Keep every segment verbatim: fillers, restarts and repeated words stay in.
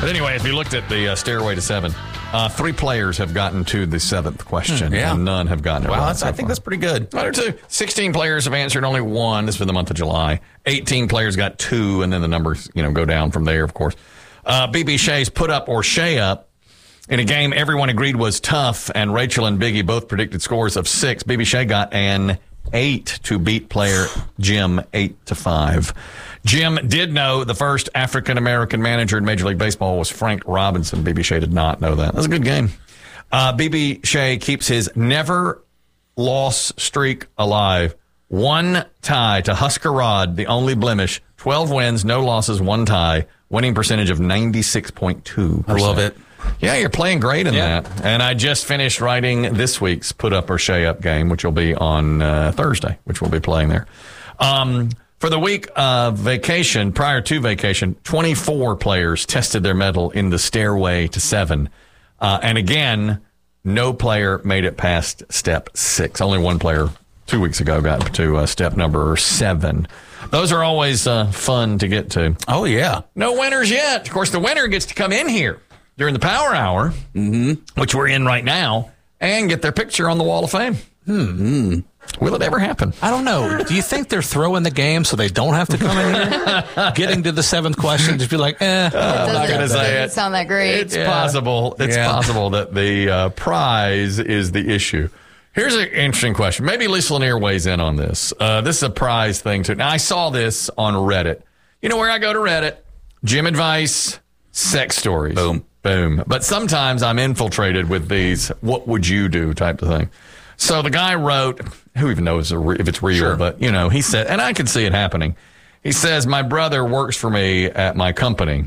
But anyway, if you looked at the uh, stairway to seven, uh, three players have gotten to the seventh question, yeah. and none have gotten it. Wow, right that's, so I think far. that's pretty good. I do too. sixteen players have answered, only one. This is for the month of July. eighteen players got two, and then the numbers, you know, go down from there, of course. Uh, B B Shea's put up or Shea up in a game everyone agreed was tough, and Rachel and Biggie both predicted scores of six. B B Shea got an eight to beat player Jim eight to five. Jim did know the first African-American manager in Major League Baseball was Frank Robinson. B B Shea did not know that. That was a good game. Uh, B B Shea keeps his never loss streak alive. One tie to Husker Rod, the only blemish. twelve wins, no losses, one tie. Winning percentage of ninety-six point two percent. I love it. Yeah, you're playing great in Yeah. that. And I just finished writing this week's Put Up or Shea Up game, which will be on uh, Thursday, which we'll be playing there. Um, for the week of vacation, prior to vacation, twenty-four players tested their mettle in the stairway to seven. Uh, and again, no player made it past step six. Only one player two weeks ago got to uh, step number seven. Those are always uh, fun to get to. Oh, yeah. No winners yet. Of course, the winner gets to come in here during the Power Hour, mm-hmm. which we're in right now, and get their picture on the Wall of Fame. Hmm. Will it ever happen? I don't know. Do you think they're throwing the game so they don't have to come in here? Getting to the seventh question, just be like, eh. I'm not going to say doesn't it. sound that great. It's Yeah. possible. It's Yeah. possible that the uh, prize is the issue. Here's an interesting question. Maybe Lisa Lanier weighs in on this. Uh, this is a prize thing, too. Now, I saw this on Reddit. You know where I go to Reddit? Gym advice, sex stories. Boom. Boom. But sometimes I'm infiltrated with these what would you do type of thing. So the guy wrote, who even knows if it's real, Sure. but, you know, he said, and I can see it happening. He says, my brother works for me at my company.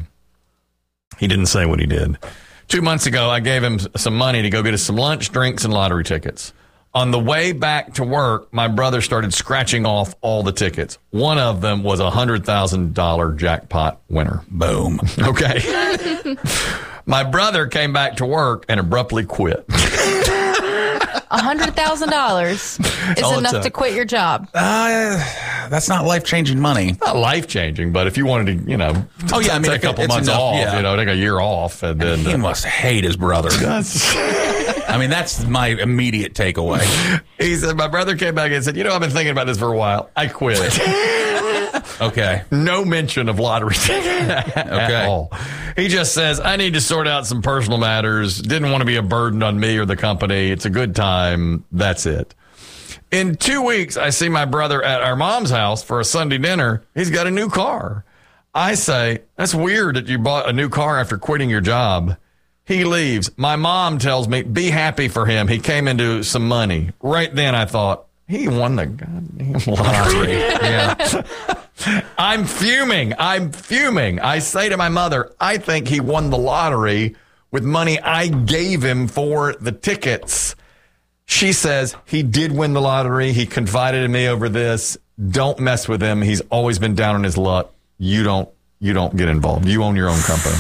He didn't say what he did. Two months ago, I gave him some money to go get us some lunch, drinks, and lottery tickets. On the way back to work, my brother started scratching off all the tickets. One of them was a one hundred thousand dollars jackpot winner. Boom. Okay. My brother came back to work and abruptly quit. one hundred thousand dollars is all it enough took. to quit your job. Uh, that's not life-changing money. Not life-changing, but if you wanted to, you know, Oh, yeah, I mean, take a couple it's months enough, off, yeah. you know, take a year off, and then He uh, must hate his brother. I mean, that's my immediate takeaway. he said, my brother came back and said, you know, I've been thinking about this for a while. I quit. Okay. No mention of lottery ticket at Okay. all. He just says, I need to sort out some personal matters. Didn't want to be a burden on me or the company. It's a good time. That's it. In two weeks, I see my brother at our mom's house for a Sunday dinner. He's got a new car. I say, that's weird that you bought a new car after quitting your job. He leaves. My mom tells me, be happy for him. He came into some money. Right then I thought, he won the goddamn lottery. Yeah. I'm fuming. I'm fuming. I say to my mother, I think he won the lottery with money I gave him for the tickets. She says he did win the lottery. He confided in me over this. Don't mess with him. He's always been down on his luck. You don't you don't get involved. You own your own company.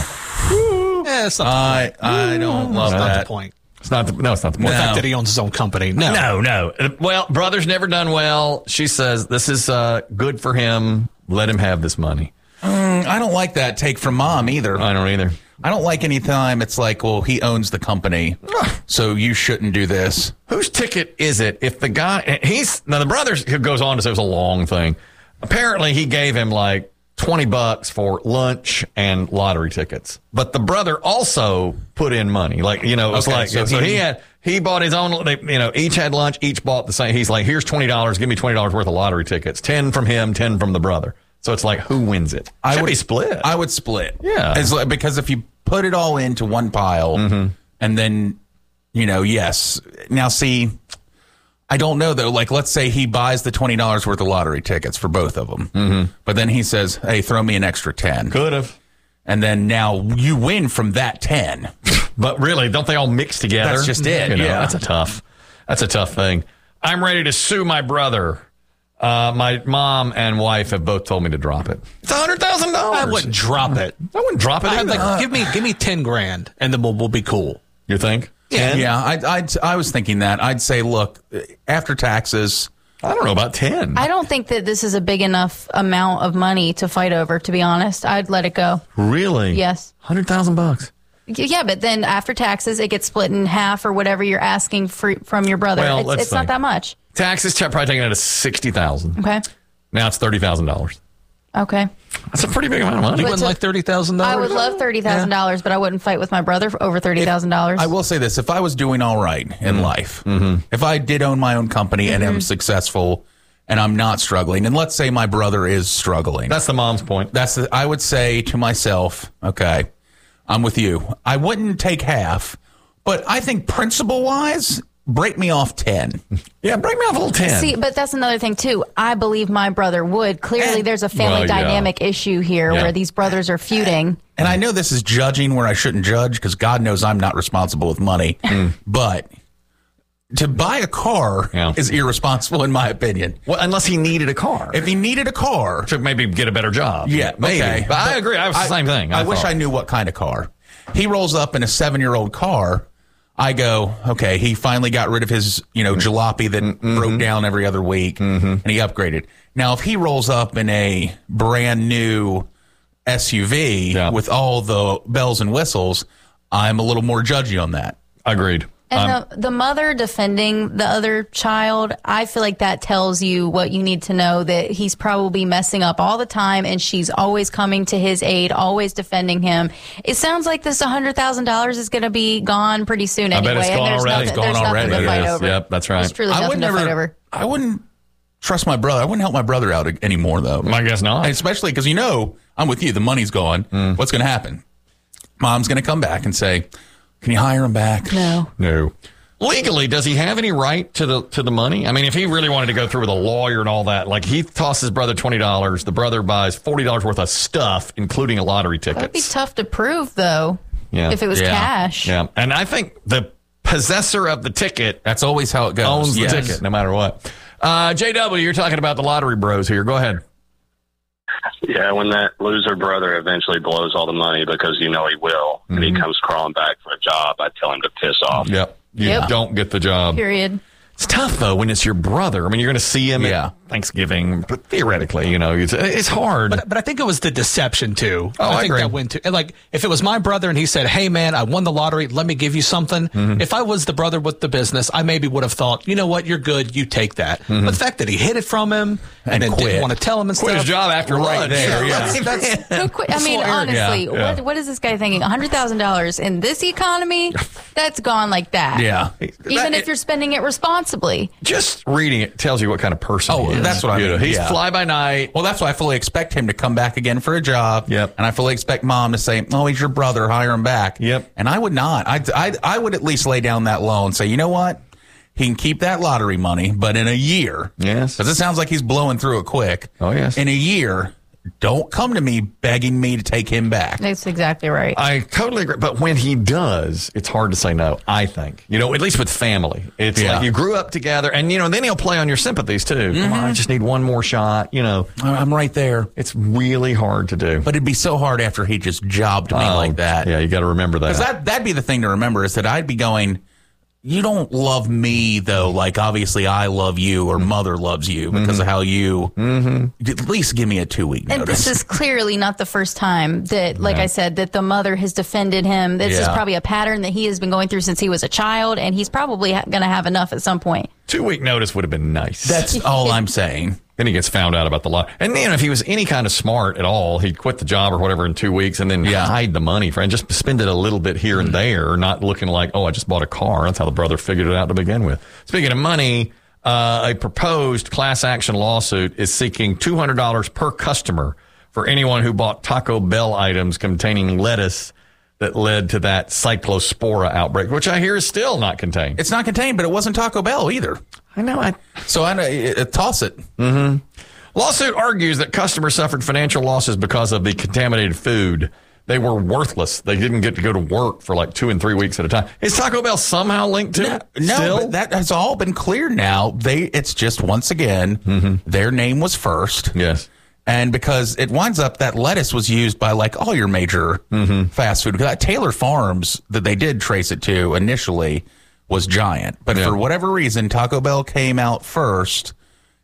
Eh, it's not I I don't love That's not that. the point. It's not the, no, it's not the The point. fact that he owns his own company. No. No, no. Uh, Well, brother's never done well. She says this is uh, good for him. Let him have this money. Mm, I don't like that take from mom either. I don't either. I don't like any time it's like, well, he owns the company, so you shouldn't do this. Whose ticket is it? If the guy, he's, now the brother goes on to say it was a long thing. Apparently he gave him like twenty bucks for lunch and lottery tickets. But the brother also put in money. Like, you know, it was Okay, like, so so, he- he had, he bought his own, they, you know, each had lunch, each bought the same. He's like, here's twenty dollars. Give me twenty dollars worth of lottery tickets. ten from him, ten from the brother. So it's like, who wins it? I Should would be split. I would split. Yeah. It's like, because if you put it all into one pile, Mm-hmm. and then, you know, yes. Now, see, I don't know though. Like, let's say he buys the twenty dollars worth of lottery tickets for both of them, mm-hmm. but then he says, "Hey, throw me an extra ten." Could have. And then now you win from that ten. But really, don't they all mix together? That's just it, You know, yeah. That's a tough, that's a tough thing. I'm ready to sue my brother. Uh, my mom and wife have both told me to drop it. It's one hundred thousand dollars. I wouldn't drop it. I wouldn't drop it I'd either. like, give me give me ten grand, and then we'll we'll be cool. You think? Yeah. ten? Yeah, I I I was thinking that. I'd say, look, after taxes, I don't know about ten. I don't think that this is a big enough amount of money to fight over, to be honest. I'd let it go. Really? Yes. Hundred thousand bucks. Yeah, but then after taxes, it gets split in half or whatever you're asking for, from your brother. Well, it's let's it's not think. that much. Taxes probably taking it to sixty thousand. Okay. Now it's thirty thousand dollars. Okay. That's a pretty big amount of money. You But wouldn't to- like thirty thousand dollars? I would love thirty thousand dollars, but I wouldn't fight with my brother for over thirty thousand dollars. I will say this: if I was doing all right in life, if I did own my own company and am successful, and I'm not struggling, and let's say my brother is struggling, That's the mom's point. that's the, I would say to myself, okay, I'm with you. I wouldn't take half, but I think principle wise, break me off ten. Yeah, break me off a little ten. See, but that's another thing, too. I believe my brother would. Clearly, And- there's a family Well, yeah. dynamic issue here Yeah. where these brothers are feuding. And I know this is judging where I shouldn't judge because God knows I'm not responsible with money. But to buy a car Yeah. is irresponsible, in my opinion. Well, unless he needed a car. If he needed a car, to maybe get a better job. yeah, maybe. okay. But, I agree. I was the same thing. I, wish thought. I knew what kind of car. He rolls up in a seven-year-old car. I go, okay, he finally got rid of his, you know, jalopy that Mm-hmm. broke down every other week, and he upgraded. Now, if he rolls up in a brand new S U V Yeah. with all the bells and whistles, I'm a little more judgy on that. Agreed. And Um, the, the mother defending the other child, I feel like that tells you what you need to know, that he's probably messing up all the time and she's always coming to his aid, always defending him. It sounds like this one hundred thousand dollars is going to be gone pretty soon I anyway. bet it's and gone there's already. nothing, It's gone there's nothing already. to It fight is. over. Yep, that's right. There's truly I nothing would to fight never. over. I wouldn't trust my brother. I wouldn't help my brother out anymore, though. I guess not. And especially because you know I'm with you. The money's gone. Mm. What's going to happen? Mom's going to come back and say, "Can you hire him back?" No. No. Legally, does he have any right to the to the money? I mean, if he really wanted to go through with a lawyer and all that, like he tosses his brother twenty dollars, the brother buys forty dollars worth of stuff, including a lottery ticket. That'd be tough to prove, though, Yeah. if it was Yeah. cash. Yeah, and I think the possessor of the ticket That's always how it goes. owns the Yes. ticket, no matter what. Uh, J W, you're talking about the lottery bros here. Go ahead. Yeah, when that loser brother eventually blows all the money because you know he will, and he comes crawling back for a job, I tell him to piss off. Yep. You Yep. don't get the job. Period. It's tough, though, when it's your brother. I mean, you're going to see him Yeah. at Thanksgiving, but theoretically, you know, it's, it's hard. But, but I think it was the deception too. Oh, I think agree. that went to and like if it was my brother and he said, "Hey man, I won the lottery. Let me give you something." Mm-hmm. If I was the brother with the business, I maybe would have thought, you know what, you're good. You take that. Mm-hmm. But the fact that he hid it from him and, And then quit. didn't want to tell him and Quit stuff. his job after Right lunch. there, yeah. That's, No, qu- I mean, honestly, Yeah, yeah. what what is this guy thinking? one hundred thousand dollars in this economy? That's gone like that. Yeah. Even That- if you're spending it responsibly. Just reading it tells you what kind of person Oh, he is. that's what I You know, mean, He's yeah. fly by night. Well, that's why I fully expect him to come back again for a job. Yep. And I fully expect mom to say, "Oh, he's your brother. Hire him back." Yep. And I would not. I I I would at least lay down that law and say, you know what? He can keep that lottery money, but in a year, Yes. because it sounds like he's blowing through it quick. Oh, yes. In a year, don't come to me begging me to take him back. That's exactly right. I totally agree. But when he does, it's hard to say no, I think. You know, at least with family. It's Yeah. like you grew up together, and, you know, then he'll play on your sympathies, too. Come on, I just need one more shot. You know, I'm right there. it's really hard to do. But it'd be so hard after he just jobbed me Oh, like that. Yeah, you got to remember that. Because that, that'd be the thing to remember is that I'd be going, you don't love me, though. Like, obviously, I love you or mother loves you because Mm-hmm. of how you. Mm-hmm. At least give me a two week And notice. this is clearly not the first time that, like Yeah. I said, that the mother has defended him. This is Yeah. probably a pattern that he has been going through since he was a child, and he's probably ha- going to have enough at some point. Two week notice would have been nice. That's all I'm saying. Then he gets found out about the law. And then if he was any kind of smart at all, he'd quit the job or whatever in two weeks and then Yeah. hide the money for and just spend it a little bit here and there, not looking like, oh, I just bought a car. That's how the brother figured it out to begin with. Speaking of money, uh, a proposed class action lawsuit is seeking two hundred dollars per customer for anyone who bought Taco Bell items containing lettuce that led to that cyclospora outbreak, which I hear is still not contained. It's not contained, but it wasn't Taco Bell either. I know. I So I know, uh, toss it. Lawsuit argues that customers suffered financial losses because of the contaminated food. They were worthless. They didn't get to go to work for like two and three weeks at a time. Is Taco Bell somehow linked to it? No, Still? but that has all been cleared now. They, it's just once again, their name was first. Yes. And because it winds up that lettuce was used by like all your major fast food. That Taylor Farms that they did trace it to initially was Giant. But Yeah. for whatever reason, Taco Bell came out first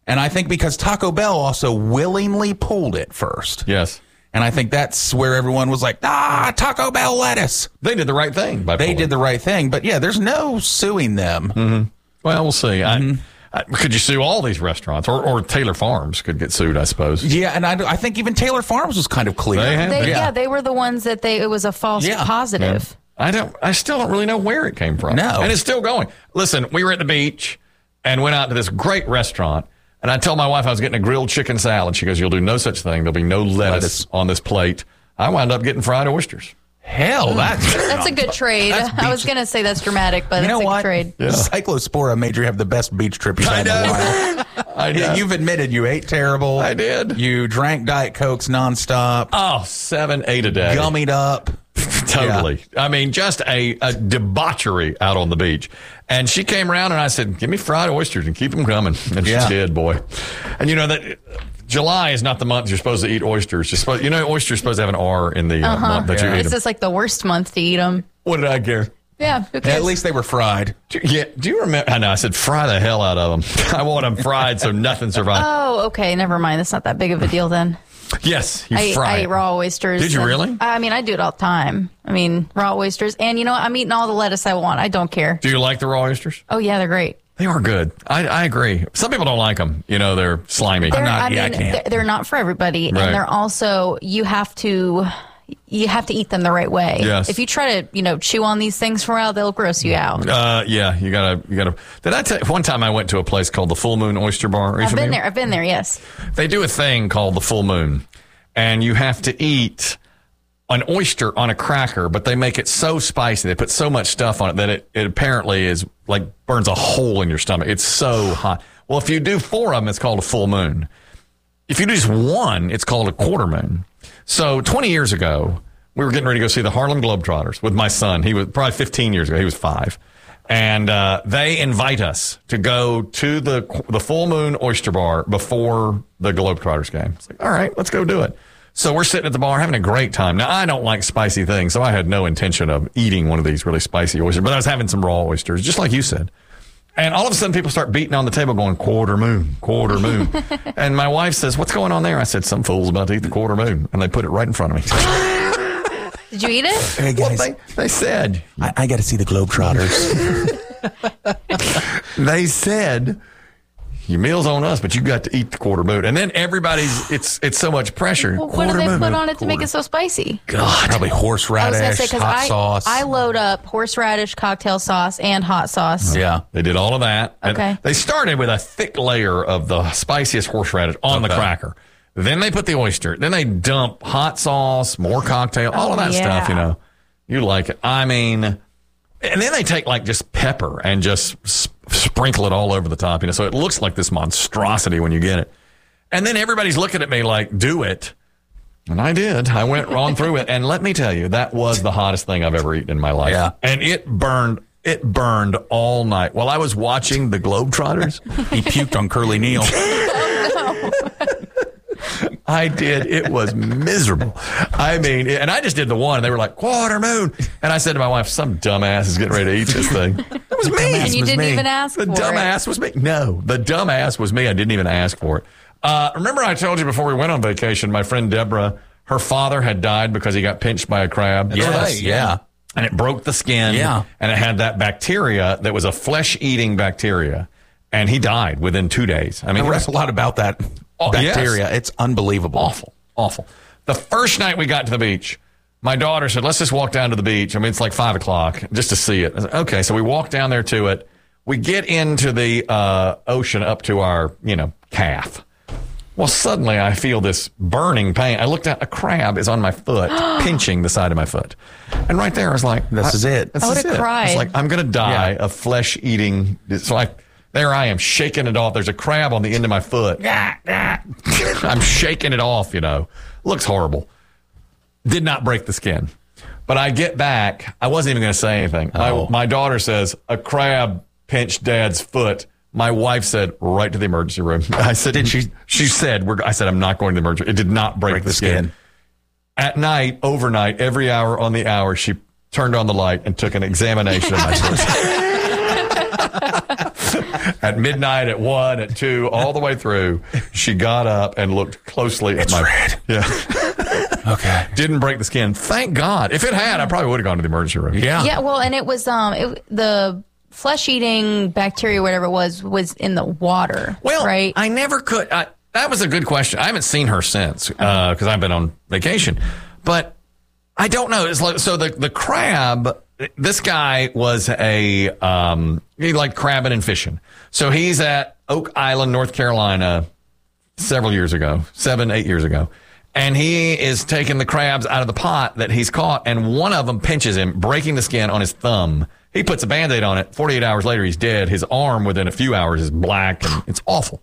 And I think because Taco Bell also willingly pulled it first. Yes. And I think that's where everyone was like, ah, Taco Bell lettuce. They did the right thing. By They pulling. did the right thing. But yeah, there's no suing them. Mm-hmm. Well, we'll see. Mm-hmm. I, I, could you sue all these restaurants? Or, or Taylor Farms could get sued, I suppose. Yeah, and I, I think even Taylor Farms was kind of clear. They have They, been. yeah. they were the ones that they it was a false Yeah. positive. I don't. I still don't really know where it came from. No. And it's still going. Listen, we were at the beach and went out to this great restaurant. And I told my wife I was getting a grilled chicken salad. She goes, "You'll do no such thing. There'll be no lettuce, Lettuce. on this plate." I wound up getting fried oysters. Hell, that's That's a good trade. That's I was beach- going to say that's dramatic, but You know that's a what? good trade. Yeah. Cyclospora made you have the best beach trip you've had in a while. I know. You've admitted you ate terrible. I did. You drank Diet Cokes nonstop, Oh, seven, eight a day. gummied up. Totally. I mean, just a, a debauchery out on the beach. And she came around and I said, "Give me fried oysters and keep them coming." And Yeah. she did, boy. And you know that July is not the month you're supposed to eat oysters. You're supposed, you know, oysters supposed to have an R in the uh, month that you eat It's them. just like the worst month to eat them. What did I care? Yeah, who cares? At least they were fried. Do, yeah. Do you remember? I know. I said fry the hell out of them. I want them fried so nothing survives. Oh, okay. Never mind. That's not that big of a deal then. Yes, you I, fry I it. eat raw oysters. Did you and- really? I mean, I do it all the time. I mean, raw oysters. And you know what? I'm eating all the lettuce I want. I don't care. Do you like the raw oysters? Oh, yeah, they're great. They are good. I, I agree. Some people don't like them. You know, they're slimy. They're, not- I yeah, I mean, can't. they're, they're not for everybody. Right. And they're also, you have to, you have to eat them the right way. Yes. If you try to, you know, chew on these things for a while, they'll gross you out. Uh, yeah, you gotta, you gotta. Did I tell you, one time I went to a place called the Full Moon Oyster Bar? Are you I've been familiar? there. I've been there, yes. They do a thing called the full moon, and you have to eat an oyster on a cracker, but they make it so spicy. They put so much stuff on it that it, it apparently is like burns a hole in your stomach. It's so hot. Well, if you do four of them, it's called a full moon. If you do just one, it's called a quarter moon. So twenty years ago, we were getting ready to go see the Harlem Globetrotters with my son. He was probably fifteen years ago. He was five. And uh, they invite us to go to the the Full Moon Oyster Bar before the Globetrotters game. It's like, all right, let's go do it. So we're sitting at the bar having a great time. Now, I don't like spicy things, so I had no intention of eating one of these really spicy oysters, but I was having some raw oysters, just like you said. And all of a sudden, people start beating on the table going, "Quarter moon, quarter moon." And my wife says, "What's going on there?" I said, "Some fool's about to eat the quarter moon." And they put it right in front of me. Did you eat it? Hey, Well, guys, they, they said, I, I got to see the Globetrotters. they said, "Your meal's on us, but you got to eat the quarter moon." And then everybody's, it's it's so much pressure. Well, what do Quarter they moon, put on it to quarter- make it so spicy? God. Probably I was going to horseradish, say, because hot I, sauce. I load up horseradish, cocktail sauce, and hot sauce. yeah. They did all of that. And Okay. they started with a thick layer of the spiciest horseradish on the Okay. cracker. Then they put the oyster. Then they dump hot sauce, more cocktail, all of Oh, that yeah. stuff, you know. You like it. I mean, and then they take like just pepper and just s- sprinkle it all over the top, you know, so it looks like this monstrosity when you get it. And then everybody's looking at me like, "Do it." And I did. I went on through it. And let me tell you, that was the hottest thing I've ever eaten in my life. Yeah. And it burned. It burned all night. While I was watching the Globetrotters, He puked on Curly Neal. I did. It was miserable. I mean, and I just did the one. And they were like, "Quarter moon." And I said to my wife, "Some dumbass is getting ready to eat this thing." It was me. And you was didn't me. even ask The for dumbass was me. No, the dumbass was me. I didn't even ask for it. Uh, remember I told you before we went on vacation, my friend Deborah, her father had died because he got pinched by a crab. Yes, Remember that? yeah. And it broke the skin. Yeah. And it had that bacteria that was a flesh-eating bacteria. And he died within two days. I I mean, read a lot about that Oh, bacteria. yes. It's unbelievable. awful, awful. The first night we got to the beach, my daughter said, "Let's just walk down to the beach." I mean, it's like five o'clock just to see it. I said, okay, so we walk down there to it. We get into the uh, ocean up to our, you know, calf. Well, suddenly I feel this burning pain. I looked at a crab is on my foot, pinching the side of my foot. And right there, I was like, This I- is it. This I is would've it. cried. It's like, I'm going to die Yeah. of flesh eating. It's like, there I am shaking it off. There's a crab on the end of my foot. I'm shaking it off, you know. Looks horrible. Did not break the skin. But I get back. I wasn't even going to say anything. Oh. My, my daughter says, "A crab pinched Dad's foot." My wife said, "Right to the emergency room." I said, Did she, she said, We're, I said, "I'm not going to the emergency." It did not break, Break the, the skin. skin. At night, overnight, every hour on the hour, she turned on the light and took an examination of my foot. At midnight, at one, at two, all the way through, she got up and looked closely at It's my red. Yeah. Okay. Didn't break the skin. Thank God. If it had, I probably would have gone to the emergency room. Yeah. Yeah, well, and it was um it, the flesh-eating bacteria, whatever it was, was in the water. Well, right? I never could. I, that was a good question. I haven't seen her since because uh, I've been on vacation. But I don't know. It's like, so the, the crab, this guy was a, um, he liked crabbing and fishing. So he's at Oak Island, North Carolina, several years ago, seven, eight years ago. And he is taking the crabs out of the pot that he's caught, and one of them pinches him, breaking the skin on his thumb. He puts a Band-Aid on it. forty-eight hours later, he's dead. His arm within a few hours is black, and it's awful.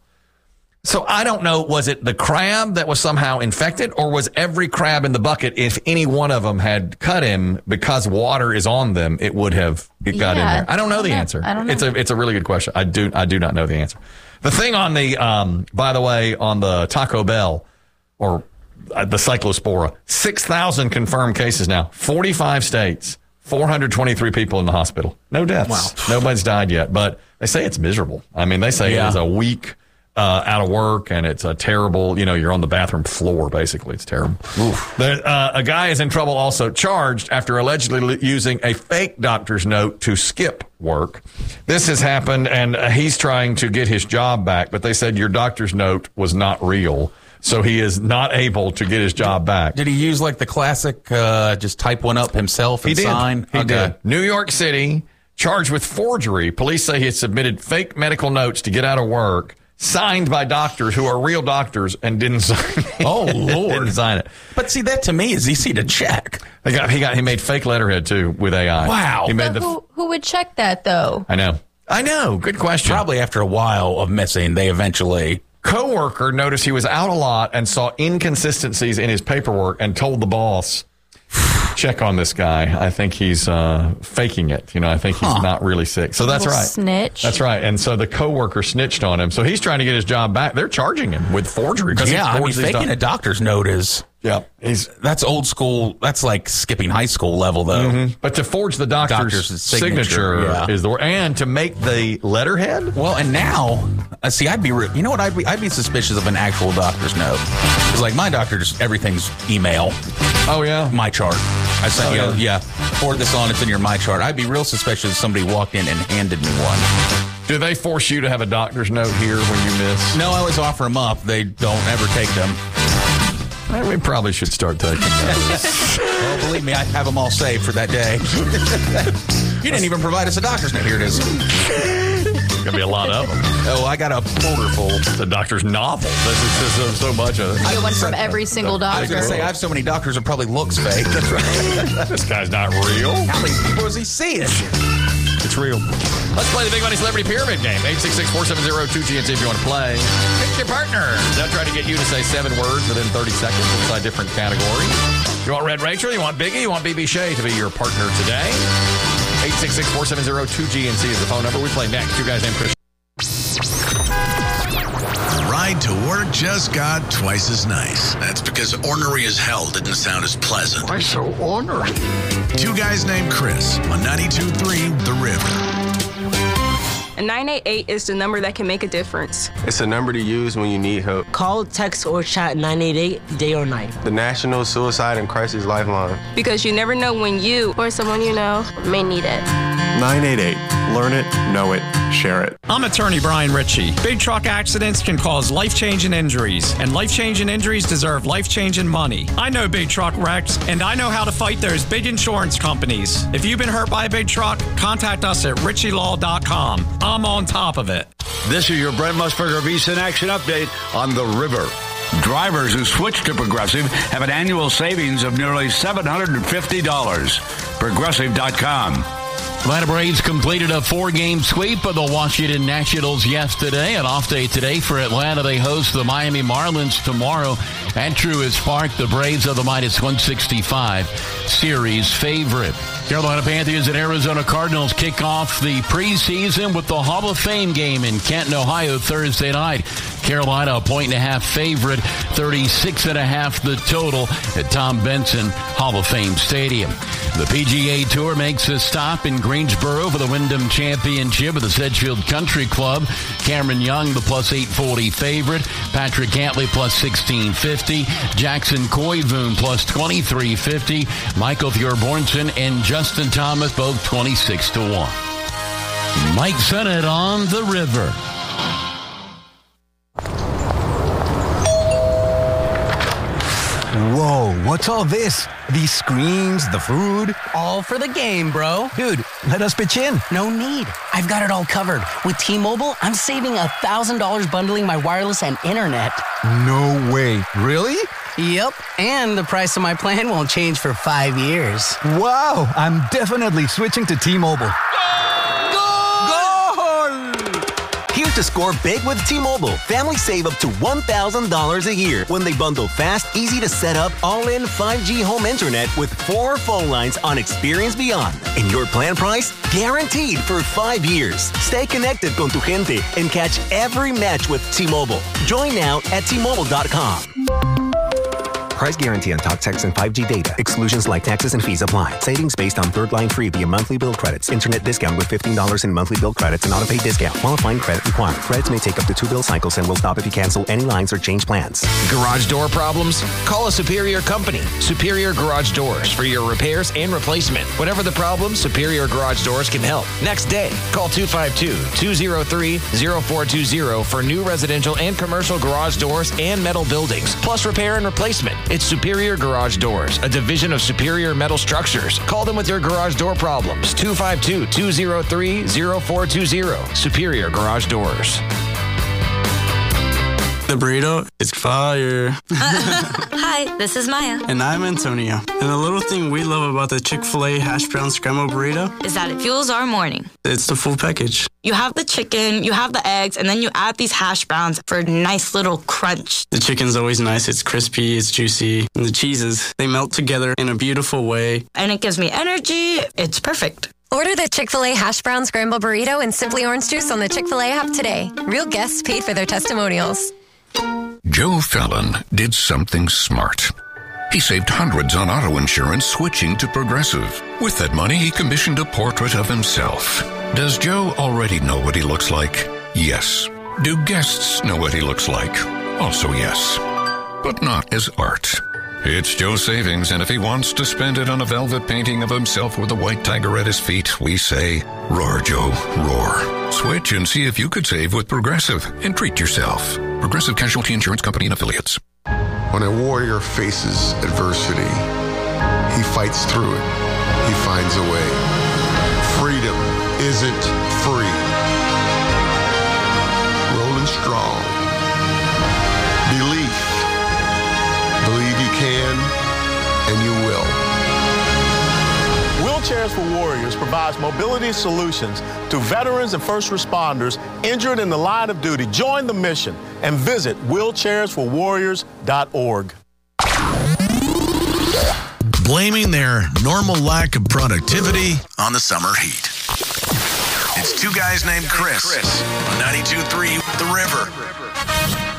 So I don't know, was it the crab that was somehow infected, or was every crab in the bucket, if any one of them had cut him because water is on them, it would have it got Yeah, in there? I don't know I the don't know. answer. I don't know. It's a it's a really good question. I do I do not know the answer. The thing on the um by the way on the Taco Bell or uh, the Cyclospora, six thousand confirmed cases now, forty-five states, four hundred twenty-three people in the hospital. No deaths. Wow. Nobody's died yet, but they say it's miserable. I mean, they say Yeah. it is a week uh, out of work, and it's a terrible, you know, you're on the bathroom floor, basically. It's terrible. There, uh, a guy is in trouble also, charged after allegedly using a fake doctor's note to skip work. This has happened, and uh, he's trying to get his job back, but they said your doctor's note was not real. So he is not able to get his job back. Did he use like the classic, uh, just type one up himself and He did. sign? He Okay. did. New York City, charged with forgery. Police say he had submitted fake medical notes to get out of work, signed by doctors who are real doctors, and didn't sign it. Oh, Lord. Didn't sign it. But see, that to me is easy to check. He got, he got, he made fake letterhead too with A I. Wow. He made But the, who, who would check that, though? I know. I know. Good question. Probably after a while of missing, they eventually. Coworker noticed he was out a lot and saw inconsistencies in his paperwork and told the boss, check on this guy. I think he's uh, faking it. You know, I think he's Huh. not really sick. So that's Little right. snitch. That's right. And so the coworker snitched on him. So he's trying to get his job back. They're charging him with forgery. 'cause he Yeah, I mean, forged these faking doc- a doctor's note is. Yeah. He's, That's old school. That's like skipping high school level, though. but to forge the doctor's, Doctor's signature, signature, yeah. is the word. And to make the letterhead. Well, and now, uh, see, I'd be, re- you know what? I'd be, I'd be suspicious of an actual doctor's note. It's like my doctor just everything's email, Oh, yeah. my chart. I sent Oh, you, yeah. yeah, forward this on. It's in your my chart. I'd be real suspicious if somebody walked in and handed me one. Do they force you to have a doctor's note here when you miss? No, I always offer them up. They don't ever take them. Eh, We probably should start taking those. Well, believe me, I have them all saved for that day. You didn't even provide us a doctor's note. Here it is. There's going to be a lot of them. Oh, I got a folder full. It's a doctor's novel. This is just so, so much of it. You get one from every single I was doctor. going to say, I have so many doctors it probably looks fake. That's right. This guy's not real. How many people is he seeing? It's real. Let's play the Big Money Celebrity Pyramid Game. eight six six, four seven zero, two G N C if you want to play. Pick your partner. They'll try to get you to say seven words within thirty seconds inside different categories. You want Red Rachel? You want Biggie? You want B B Shea to be your partner today? eight six six, four seven zero, two G N C is the phone number. We play next. Two guys named Chris. The ride to work just got twice as nice. That's because ornery as hell didn't sound as pleasant. Why so ornery? Two guys named Chris on ninety-two point three The River. And nine eight eight is the number that can make a difference. It's a number to use when you need help. Call, text, or chat nine eight eight day or night. The National Suicide and Crisis Lifeline. Because you never know when you or someone you know may need it. nine eight eight. Learn it, know it, share it. I'm attorney Brian Ritchie. Big truck accidents can cause life-changing injuries, and life-changing injuries deserve life-changing money. I know big truck wrecks, and I know how to fight those big insurance companies. If you've been hurt by a big truck, contact us at ritchie law dot com. I'm on top of it. This is your Brent Musburger Visa in Action update on the river. Drivers who switch to Progressive have an annual savings of nearly seven hundred fifty dollars. Progressive dot com. Atlanta Braves completed a four-game sweep of the Washington Nationals yesterday. An off day today for Atlanta. They host the Miami Marlins tomorrow at Truist Park. The Braves are the minus one sixty-five series favorite. Carolina Panthers and Arizona Cardinals kick off the preseason with the Hall of Fame game in Canton, Ohio, Thursday night. Carolina a point and a half favorite, thirty-six and a half the total at Tom Benson Hall of Fame Stadium. The P G A Tour makes a stop in Greensboro for the Wyndham Championship at the Sedgefield Country Club. Cameron Young, the plus eight forty favorite. Patrick Cantlay, plus sixteen fifty. Jackson Koivu, plus twenty-three fifty. Michael Bjornbornsen and Justin Thomas, both twenty-six to one. Mike Sennett on the river. Whoa, what's all this? These screens, the food? All for the game, bro. Dude, let us pitch in. No need. I've got it all covered. With T-Mobile, I'm saving one thousand dollars bundling my wireless and internet. No way. Really? Yep, and the price of my plan won't change for five years. Wow, I'm definitely switching to T-Mobile. Here to score big with T-Mobile. Families save up to one thousand dollars a year when they bundle fast, easy to set up, all-in five G home internet with four phone lines on Experience Beyond. And your plan price? Guaranteed for five years. Stay connected con tu gente and catch every match with T-Mobile. Join now at T Mobile dot com. Price guarantee on talk, text, and five G data. Exclusions like taxes and fees apply. Savings based on third line free via monthly bill credits. Internet discount with fifteen dollars in monthly bill credits and auto-pay discount. Qualifying credit required. Credits may take up to two bill cycles and will stop if you cancel any lines or change plans. Garage door problems? Call a Superior company. Superior Garage Doors for your repairs and replacement. Whatever the problem, Superior Garage Doors can help. Next day, call two five two, two zero three, zero four two zero for new residential and commercial garage doors and metal buildings, plus repair and replacement. It's Superior Garage Doors, a division of Superior Metal Structures. Call them with your garage door problems. two five two, two zero three, zero four two zero. Superior Garage Doors. The burrito is fire. Hi, this is Maya. And I'm Antonio. And the little thing we love about the Chick-fil-A hash brown scrambled burrito is that it fuels our morning. It's the full package. You have the chicken, you have the eggs, and then you add these hash browns for a nice little crunch. The chicken's always nice. It's crispy, it's juicy. And the cheeses, they melt together in a beautiful way. And it gives me energy. It's perfect. Order the Chick-fil-A Hash Brown Scramble Burrito and Simply Orange Juice on the Chick-fil-A app today. Real guests paid for their testimonials. Joe Fallon did something smart. He saved hundreds on auto insurance switching to Progressive. With that money, he commissioned a portrait of himself. Does Joe already know what he looks like? Yes. Do guests know what he looks like? Also yes. But not as art. It's Joe's savings, and if he wants to spend it on a velvet painting of himself with a white tiger at his feet, we say, roar, Joe, roar. Switch and see if you could save with Progressive and treat yourself. Progressive Casualty Insurance Company and Affiliates. When a warrior faces adversity, he fights through it. He finds a way. Freedom isn't free. Rolling strong. Belief. Believe you can, and you will. Wheelchairs for Warriors provides mobility solutions to veterans and first responders injured in the line of duty. Join the mission and visit wheelchairs for warriors dot org. Blaming their normal lack of productivity on the summer heat. It's two guys named Chris on ninety-two point three The River.